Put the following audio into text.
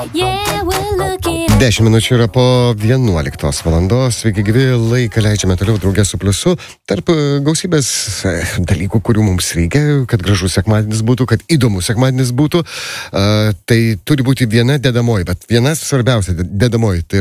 10 minučių yra po 11 valandos. Sveiki gyvi, laiką leidžiame toliau draugę su Pliusu. Tarp gausybės dalykų, kurių mums reikia, kad gražus sekmadienis būtų, kad įdomus sekmadienis būtų, tai turi būti viena dedamoji, bet viena svarbiausia dedamoji. Tai yra